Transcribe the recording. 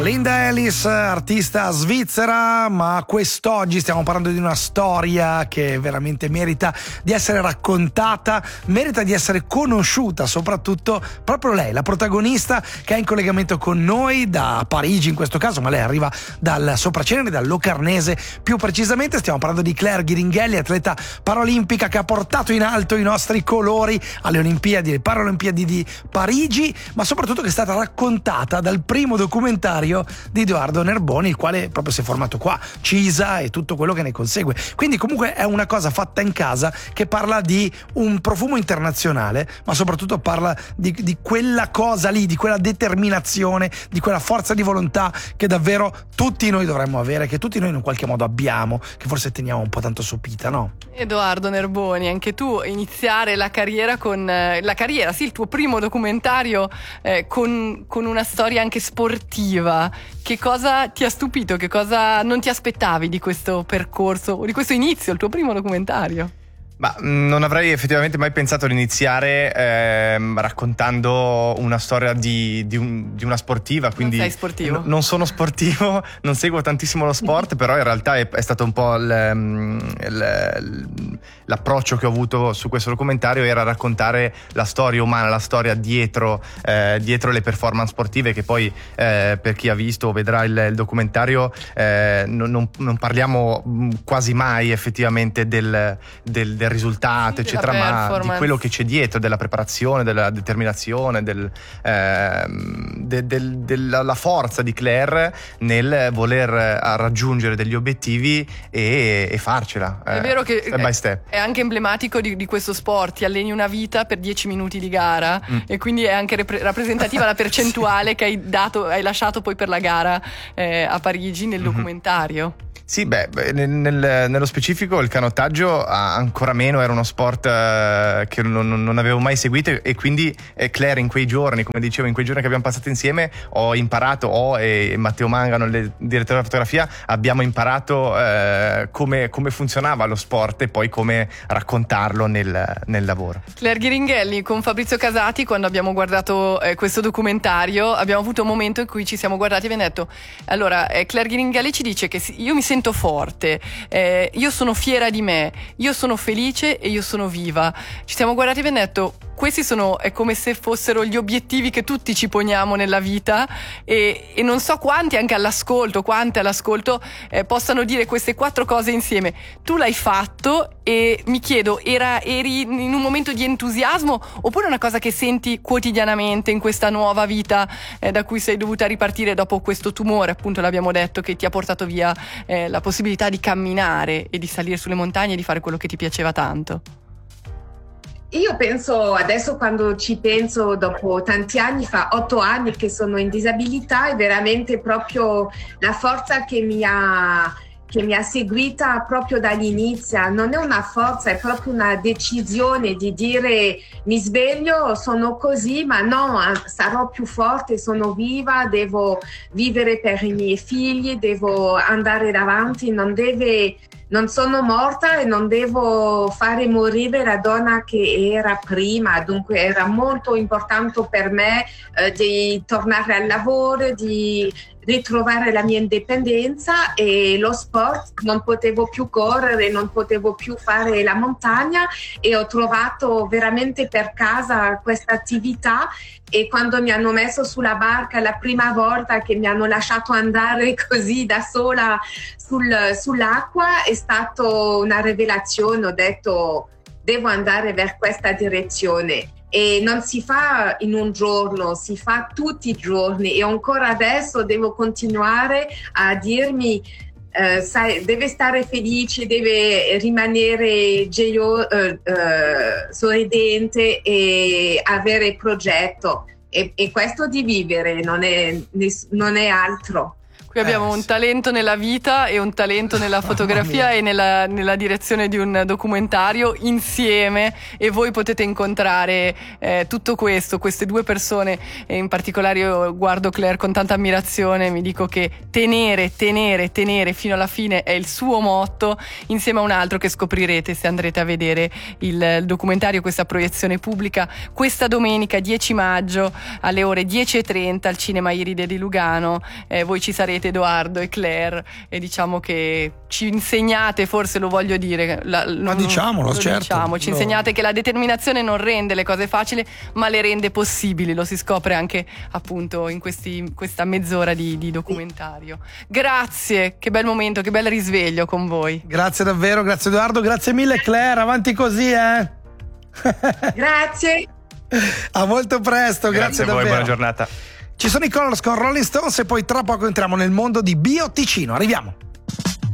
Linda Ellis, artista svizzera, ma quest'oggi stiamo parlando di una storia che veramente merita di essere raccontata, merita di essere conosciuta, soprattutto proprio lei, la protagonista che è in collegamento con noi da Parigi in questo caso, ma lei arriva dal Sopracenere, dal Locarnese più precisamente. Stiamo parlando di Claire Ghiringhelli, atleta paralimpica che ha portato in alto i nostri colori alle Olimpiadi, le Paralimpiadi di Parigi, ma soprattutto che è stata raccontata dal primo documentario di Edoardo Nerboni, il quale proprio si è formato qua, CISA e tutto quello che ne consegue. Quindi comunque è una cosa fatta in casa che parla di un profumo internazionale, ma soprattutto parla di quella cosa lì, di quella determinazione, di quella forza di volontà che davvero tutti noi dovremmo avere, che tutti noi in qualche modo abbiamo, che forse teniamo un po' tanto sopita, no? Edoardo Nerboni, anche tu iniziare la carriera sì, il tuo primo documentario con una storia anche sportiva. Che cosa ti ha stupito? Che cosa non ti aspettavi di questo percorso o di questo inizio, il tuo primo documentario? Ma non avrei effettivamente mai pensato di iniziare raccontando una storia di una sportiva, quindi non sei sportivo? Non sono sportivo, non seguo tantissimo lo sport, però in realtà è stato un po' l'approccio che ho avuto su questo documentario, era raccontare la storia umana, la storia dietro le performance sportive, che poi per chi ha visto o vedrà il documentario non parliamo quasi mai effettivamente del risultato, sì, eccetera, ma di quello che c'è dietro, della preparazione, della determinazione, della forza di Claire nel voler raggiungere degli obiettivi e farcela. È vero che step by step. È anche emblematico di questo sport, ti alleni una vita per 10 minuti di gara e quindi è anche rappresentativa la percentuale che hai lasciato poi per la gara a Parigi nel documentario. Sì, nello specifico il canottaggio ancora meno, era uno sport che non avevo mai seguito e quindi Claire in quei giorni, come dicevo, in quei giorni che abbiamo passato insieme ho imparato, e Matteo Mangano, il direttore della fotografia, abbiamo imparato come funzionava lo sport e poi come raccontarlo nel lavoro. Claire Ghiringhelli, con Fabrizio Casati, quando abbiamo guardato questo documentario, abbiamo avuto un momento in cui ci siamo guardati e abbiamo detto: allora, Claire Ghiringhelli ci dice che io mi sento forte, io sono fiera di me, io sono felice e io sono viva. Ci siamo guardati e abbiamo detto: questi è come se fossero gli obiettivi che tutti ci poniamo nella vita e non so quante all'ascolto possano dire queste 4 cose insieme. Tu l'hai fatto e mi chiedo, eri in un momento di entusiasmo oppure una cosa che senti quotidianamente in questa nuova vita da cui sei dovuta ripartire dopo questo tumore, appunto l'abbiamo detto, che ti ha portato via la possibilità di camminare e di salire sulle montagne e di fare quello che ti piaceva tanto? Io penso, adesso quando ci penso, dopo tanti anni, fa 8 anni che sono in disabilità, è veramente proprio la forza che mi ha seguita proprio dall'inizio. Non è una forza, è proprio una decisione di dire: mi sveglio, sono così, ma no, sarò più forte, sono viva, devo vivere per i miei figli, devo andare avanti, non sono morta e non devo fare morire la donna che era prima. Dunque era molto importante per me di tornare al lavoro, di ritrovare la mia indipendenza, e lo sport non potevo più correre, non potevo più fare la montagna, e ho trovato veramente per casa questa attività. E quando mi hanno messo sulla barca la prima volta, che mi hanno lasciato andare così da sola sull'acqua, è stato una rivelazione. Ho detto: devo andare per questa direzione. E non si fa in un giorno, si fa tutti i giorni, e ancora adesso devo continuare a dirmi: deve stare felice, deve rimanere sorridente e avere progetto, e questo di vivere non è altro. Qui abbiamo un talento nella vita e un talento nella fotografia e nella direzione di un documentario insieme, e voi potete incontrare tutto questo, queste due persone, e in particolare io guardo Claire con tanta ammirazione, mi dico che tenere fino alla fine è il suo motto, insieme a un altro che scoprirete se andrete a vedere il documentario, questa proiezione pubblica questa domenica 10 maggio alle ore 10:30 al Cinema Iride di Lugano. Voi ci sarete, Edoardo e Claire, e diciamo che ci insegnate, forse lo voglio dire, ma diciamolo, certo, ci insegnate che la determinazione non rende le cose facili, ma le rende possibili. Lo si scopre anche appunto in questa mezz'ora di documentario. Grazie, che bel momento, che bel risveglio con voi. Grazie davvero, grazie Edoardo, grazie mille Claire, avanti così, Grazie. A molto presto, grazie a voi, davvero. buona giornata. Ci sono i Colors con Rolling Stones e poi tra poco entriamo nel mondo di Bio Ticino. Arriviamo.